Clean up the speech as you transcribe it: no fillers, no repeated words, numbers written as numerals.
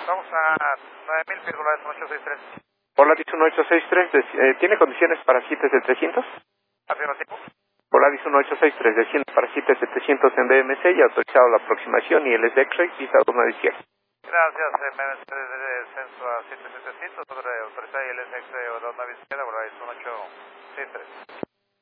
Vamos a 9,000 pies, Volaris 1863. Volaris 1863, ¿tiene condiciones para 7,700? Afirmativo. Volaris 1863, desciende para 7,700 en DMC y autorizado la aproximación y el es de X-Ray, pista 2910. Gracias, MNC de descenso a 7700, sobre autorizada y el SX de 29 izquierda, Volaris 1863.